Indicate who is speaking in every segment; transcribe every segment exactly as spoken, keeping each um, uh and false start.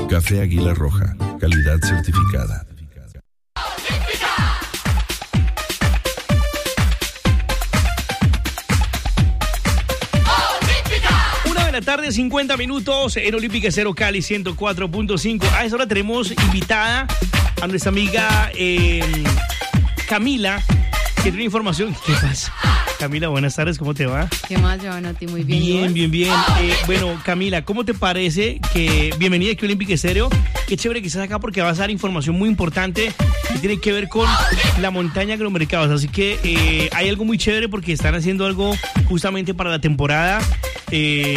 Speaker 1: Café Águila Roja, calidad certificada.
Speaker 2: Una de la tarde, cincuenta minutos, en Olímpica Cero Cali ciento cuatro punto cinco. A esa hora tenemos invitada a nuestra amiga eh, Camila, que tiene información. ¿Qué pasa? Camila, buenas tardes, ¿cómo te va?
Speaker 3: ¿Qué más, Giovanotti? Muy bien.
Speaker 2: Bien, bien, bien. Eh, bueno, Camila, ¿cómo te parece que bienvenida aquí a Olímpica Estéreo? Qué chévere que estás acá porque vas a dar información muy importante que tiene que ver con la montaña agromercados. Así que eh, hay algo muy chévere porque están haciendo algo justamente para la temporada eh,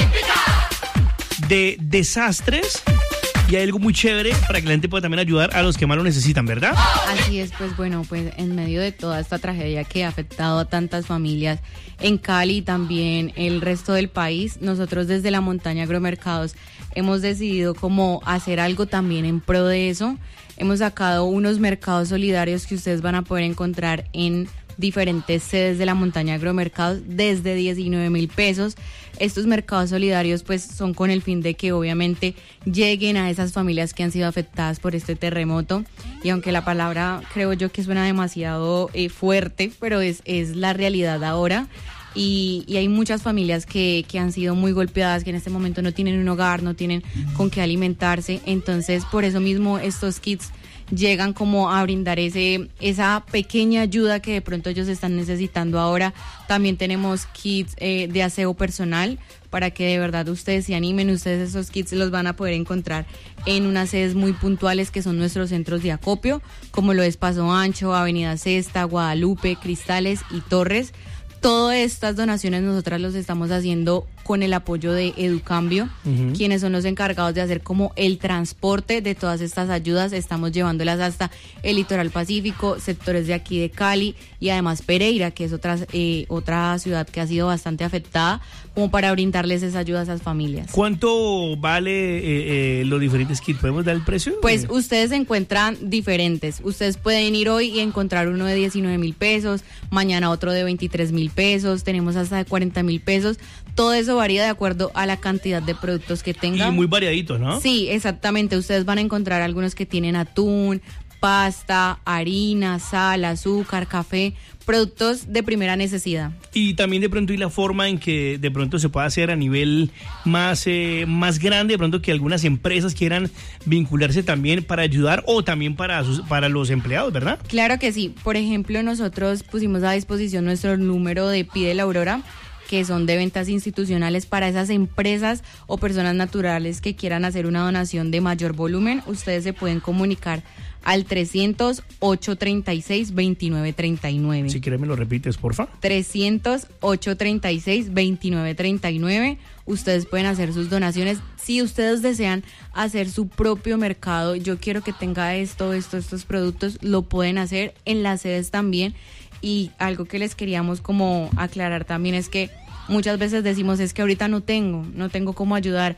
Speaker 2: de desastres. Y hay algo muy chévere para que la gente pueda también ayudar a los que más lo necesitan, ¿verdad?
Speaker 3: Así es, pues bueno, pues en medio de toda esta tragedia que ha afectado a tantas familias en Cali y también el resto del país, nosotros desde la montaña agromercados hemos decidido como hacer algo también en pro de eso. Hemos sacado unos mercados solidarios que ustedes van a poder encontrar en diferentes sedes de la montaña agromercados desde diecinueve mil pesos. Estos mercados solidarios pues son con el fin de que obviamente lleguen a esas familias que han sido afectadas por este terremoto, y aunque la palabra creo yo que suena demasiado eh, fuerte, pero es, es la realidad ahora. Y, y hay muchas familias que, que han sido muy golpeadas, que en este momento no tienen un hogar, no tienen con qué alimentarse. Entonces por eso mismo estos kits llegan como a brindar ese esa pequeña ayuda que de pronto ellos están necesitando ahora. También tenemos kits eh, de aseo personal para que de verdad ustedes se animen. Ustedes esos kits los van a poder encontrar en unas sedes muy puntuales que son nuestros centros de acopio, como lo es Paso Ancho, Avenida Sexta, Guadalupe, Cristales y Torres. Todas estas donaciones nosotras los estamos haciendo con el apoyo de Educambio, uh-huh. quienes son los encargados de hacer como el transporte de todas estas ayudas. Estamos llevándolas hasta el litoral pacífico, sectores de aquí de Cali y además Pereira, que es otra, eh, otra ciudad que ha sido bastante afectada, como para brindarles esa ayuda a esas familias.
Speaker 2: ¿Cuánto vale eh, eh, los diferentes kits? ¿Podemos dar el precio?
Speaker 3: Pues eh. ustedes encuentran diferentes. Ustedes pueden ir hoy y encontrar uno de diecinueve mil pesos, mañana otro de veintitrés mil pesos, tenemos hasta de cuarenta mil pesos. Todo eso varía de acuerdo a la cantidad de productos que tengan.
Speaker 2: Y muy variaditos, ¿no?
Speaker 3: Sí, exactamente. Ustedes van a encontrar algunos que tienen atún, pasta, harina, sal, azúcar, café, productos de primera necesidad.
Speaker 2: Y también de pronto y la forma en que de pronto se puede hacer a nivel más, eh, más grande, de pronto que algunas empresas quieran vincularse también para ayudar o también para, sus, para los empleados, ¿verdad?
Speaker 3: Claro que sí. Por ejemplo, nosotros pusimos a disposición nuestro número de Pide la Aurora, que son de ventas institucionales para esas empresas o personas naturales que quieran hacer una donación de mayor volumen. Ustedes se pueden comunicar al trescientos, ochocientos treinta y seis, veintinueve treinta y nueve.
Speaker 2: Si quieres me lo repites, porfa.
Speaker 3: trescientos, ochocientos treinta y seis, veintinueve treinta y nueve. Ustedes pueden hacer sus donaciones. Si ustedes desean hacer su propio mercado, yo quiero que tenga esto, esto, estos productos, lo pueden hacer en las sedes también. Y algo que les queríamos como aclarar también es que muchas veces decimos es que ahorita no tengo, no tengo cómo ayudar.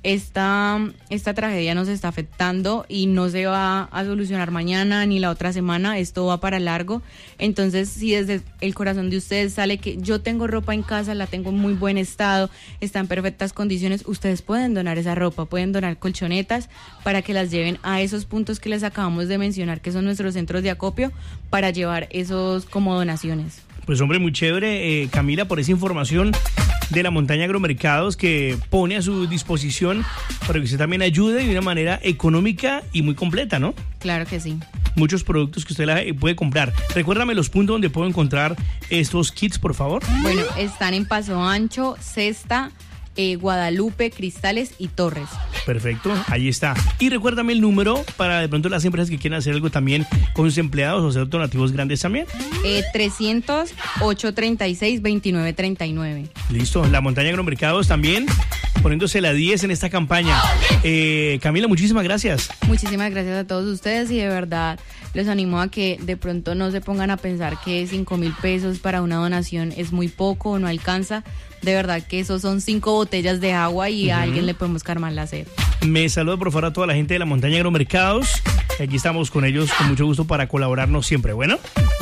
Speaker 3: Esta, esta tragedia nos está afectando y no se va a solucionar mañana ni la otra semana, esto va para largo. Entonces, si desde el corazón de ustedes sale que yo tengo ropa en casa, la tengo en muy buen estado, está en perfectas condiciones, ustedes pueden donar esa ropa, pueden donar colchonetas para que las lleven a esos puntos que les acabamos de mencionar, que son nuestros centros de acopio, para llevar esos como donaciones.
Speaker 2: Pues hombre, muy chévere, eh, Camila, por esa información de la montaña agromercados que pone a su disposición para que usted también ayude de una manera económica y muy completa, ¿no?
Speaker 3: Claro que sí.
Speaker 2: Muchos productos que usted la, eh, puede comprar. Recuérdame los puntos donde puedo encontrar estos kits, por favor.
Speaker 3: Bueno, están en Paso Ancho, Sexta, eh, Guadalupe, Cristales y Torres.
Speaker 2: Perfecto, ahí está. Y recuérdame el número para de pronto las empresas que quieran hacer algo también con sus empleados o hacer donativos grandes también.
Speaker 3: Eh, trescientos, ochocientos treinta y seis, veintinueve treinta y nueve.
Speaker 2: Listo, la montaña agromercados también poniéndose la diez en esta campaña. Eh, Camila, muchísimas gracias.
Speaker 3: Muchísimas gracias a todos ustedes y de verdad les animo a que de pronto no se pongan a pensar que cinco mil pesos para una donación es muy poco o no alcanza. De verdad que esos son cinco botellas de agua y uh-huh. a alguien le podemos calmar la sed.
Speaker 2: Me saludo por favor a toda la gente de la montaña agromercados. Aquí estamos con ellos con mucho gusto para colaborarnos siempre. Bueno.